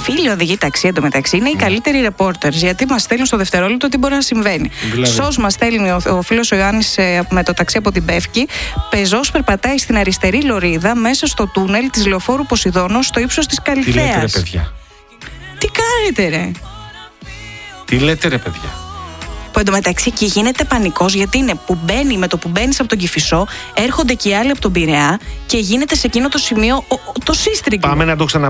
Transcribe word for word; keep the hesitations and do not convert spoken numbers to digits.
φίλοι οδηγοί ταξί εντωμεταξύ είναι οι καλύτεροι reporters, γιατί μας στέλνουν στο δευτερόλεπτο τι μπορεί να συμβαίνει. Δηλαδή. Σως μας στέλνει ο, ο φίλος ο Ιωάννης ε, με το ταξί από την Πεύκη. Πεζός περπατάει στην αριστερή λωρίδα μέσα στο τούνελ της λεωφόρου Ποσειδώνος στο ύψος της Καλυθέας. Τι λέτε, ρε παιδιά. Τι κάνετε, ρε. Τι λέτε, ρε παιδιά. Που εντωμεταξύ εκεί γίνεται πανικός, γιατί είναι που μπαίνει με το που μπαίνει από τον Κηφισό, έρχονται και οι άλλοι από τον Πειραιά και γίνεται σε εκείνο το σημείο ο, ο, το σύστριγγο. Πάμε να το ξαναπούμε.